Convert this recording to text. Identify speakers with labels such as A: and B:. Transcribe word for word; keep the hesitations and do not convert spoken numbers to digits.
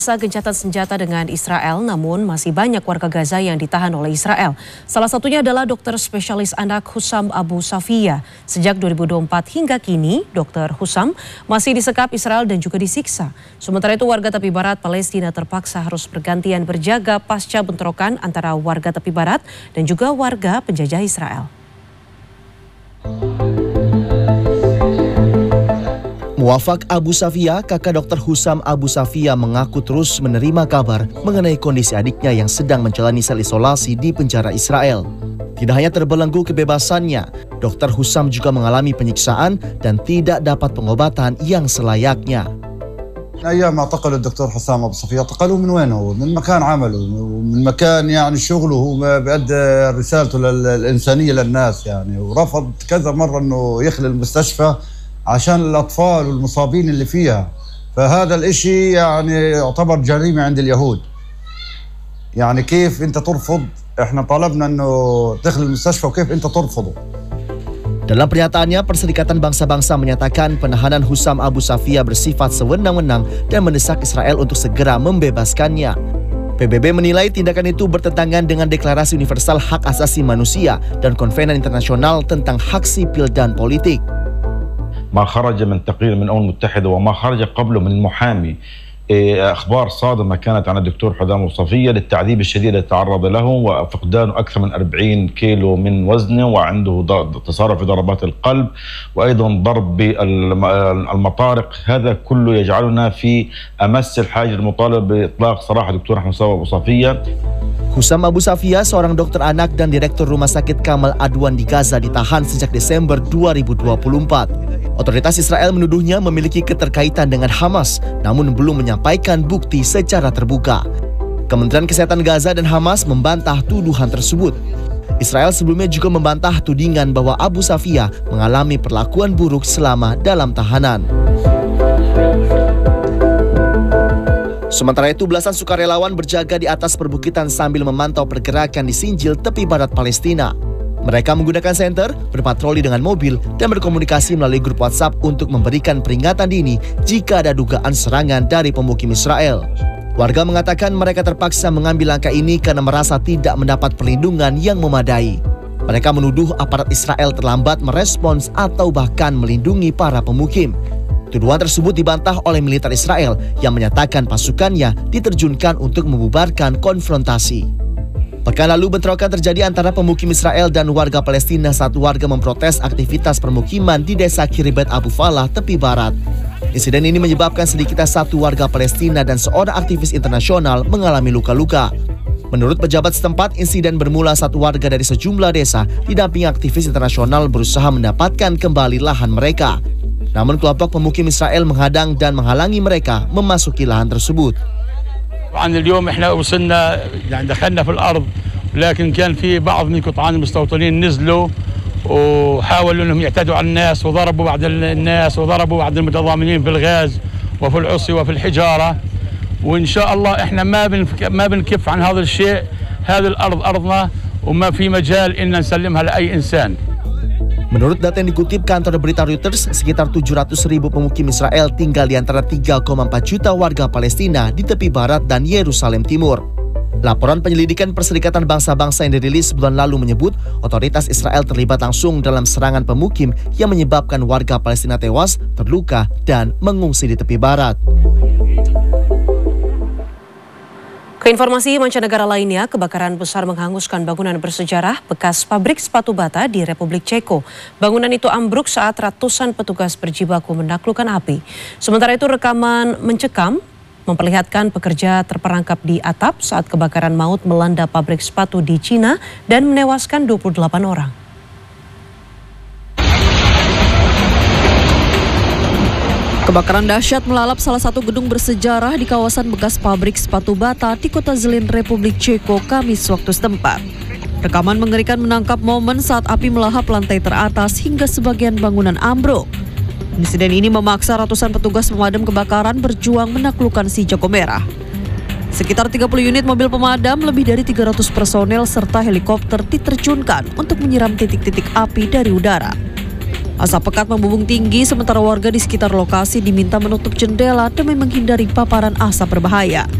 A: Masa gencatan senjata dengan Israel, namun masih banyak warga Gaza yang ditahan oleh Israel. Salah satunya adalah dokter spesialis anak Hussam Abu Safiyah. Sejak dua ribu dua puluh empat hingga kini, dokter Hussam masih disekap Israel dan juga disiksa. Sementara itu warga tepi barat Palestina terpaksa harus bergantian berjaga pasca bentrokan antara warga tepi barat dan juga warga penjajah Israel.
B: Muwafaq Abu Safiyah, kakak dokter Hussam Abu Safiyah, mengaku terus menerima kabar mengenai kondisi adiknya yang sedang menjalani sel isolasi di penjara Israel. Tidak hanya terbelenggu kebebasannya, dokter Hussam juga mengalami penyiksaan dan tidak dapat pengobatan yang selayaknya.
C: أيام ما اعتقل الدكتور حسام أبو صفية اعتقلوه من وين هو؟ من مكان عمله ومن مكان يعني شغله هو بيأدي رسالته الإنسانية للناس يعني ورفض كذا مرة إنه يخلي المستشفى عشان الأطفال والمصابين اللي فيها فهذا الإشي يعني يعتبر جريمة عند اليهود يعني كيف أنت ترفض إحنا طلبنا إنه تخلي المستشفى وكيف أنت ترفضه.
B: Dalam pernyataannya, Perserikatan Bangsa-Bangsa menyatakan penahanan Hussam Abu Safiyah bersifat sewenang-wenang dan mendesak Israel untuk segera membebaskannya. P B B menilai tindakan itu bertentangan dengan Deklarasi Universal Hak Asasi Manusia dan Konvensi Internasional tentang Hak Sipil dan Politik.
D: ما خرج من تقرير من الأمم المتحدة وما خرج قبله من المحامي أخبار صادمة كانت عن الدكتور حسام أبو صفية للتعذيب الشديد الذي تعرض له وفقدانه أكثر من أربعين كيلو من وزنه وعنده تصارع في ضربات القلب وأيضا ضرب بالمطارق. هذا كله يجعلنا في أمس الحاجة المطالبة بإطلاق سراح الدكتور حسام أبو صفية.
B: Hussam Abu Safiyah, seorang dokter anak dan direktur Rumah Sakit Kamal Adwan di Gaza, ditahan sejak Desember dua ribu dua puluh empat. Otoritas Israel menuduhnya memiliki keterkaitan dengan Hamas, namun belum menyampaikan bukti secara terbuka. Kementerian Kesehatan Gaza dan Hamas membantah tuduhan tersebut. Israel sebelumnya juga membantah tudingan bahwa Abu Safiyah mengalami perlakuan buruk selama dalam tahanan. Sementara itu, belasan sukarelawan berjaga di atas perbukitan sambil memantau pergerakan di Sinjil, tepi barat Palestina. Mereka menggunakan senter, berpatroli dengan mobil, dan berkomunikasi melalui grup WhatsApp untuk memberikan peringatan dini jika ada dugaan serangan dari pemukim Israel. Warga mengatakan mereka terpaksa mengambil langkah ini karena merasa tidak mendapat perlindungan yang memadai. Mereka menuduh aparat Israel terlambat merespons atau bahkan melindungi para pemukim. Tuduhan tersebut dibantah oleh militer Israel yang menyatakan pasukannya diterjunkan untuk membubarkan konfrontasi. Pekan lalu bentrokan terjadi antara pemukim Israel dan warga Palestina saat warga memprotes aktivitas permukiman di desa Kiribet Abu Falah, tepi barat. Insiden ini menyebabkan sedikitnya satu warga Palestina dan seorang aktivis internasional mengalami luka-luka. Menurut pejabat setempat, insiden bermula saat warga dari sejumlah desa didampingi aktivis internasional berusaha mendapatkan kembali lahan mereka. Namun kelompok pemukim Israel menghadang dan menghalangi mereka memasuki lahan tersebut.
E: طبعا اليوم احنا وصلنا يعني دخلنا في الارض لكن كان في بعض من قطعان المستوطنين نزلوا وحاولوا انهم يعتدوا على الناس وضربوا بعض الناس وضربوا بعض المتضامنين في الغاز وفي العصي وفي الحجاره وان شاء الله احنا ما ما بنكف عن هذا الشيء. هذه الارض ارضنا وما في مجال ان نسلمها لاي انسان.
B: Menurut data yang dikutip kantor berita Reuters, sekitar tujuh ratus ribu pemukim Israel tinggal di antara tiga koma empat juta warga Palestina di tepi barat dan Yerusalem Timur. Laporan penyelidikan Perserikatan Bangsa-Bangsa yang dirilis bulan lalu menyebut otoritas Israel terlibat langsung dalam serangan pemukim yang menyebabkan warga Palestina tewas, terluka, dan mengungsi di tepi barat.
A: Keinformasi mancanegara lainnya, kebakaran besar menghanguskan bangunan bersejarah bekas pabrik sepatu bata di Republik Ceko. Bangunan itu ambruk saat ratusan petugas berjibaku menaklukkan api. Sementara itu rekaman mencekam memperlihatkan pekerja terperangkap di atap saat kebakaran maut melanda pabrik sepatu di Cina dan menewaskan dua puluh delapan orang.
F: Kebakaran dahsyat melalap salah satu gedung bersejarah di kawasan bekas pabrik sepatu bata di kota Zlín, Republik Ceko, Kamis waktu setempat. Rekaman mengerikan menangkap momen saat api melahap lantai teratas hingga sebagian bangunan ambruk. Insiden ini memaksa ratusan petugas pemadam kebakaran berjuang menaklukkan si jago merah. Sekitar tiga puluh unit mobil pemadam, lebih dari tiga ratus personel serta helikopter diterjunkan untuk menyiram titik-titik api dari udara. Asap pekat membumbung tinggi sementara warga di sekitar lokasi diminta menutup jendela demi menghindari paparan asap berbahaya.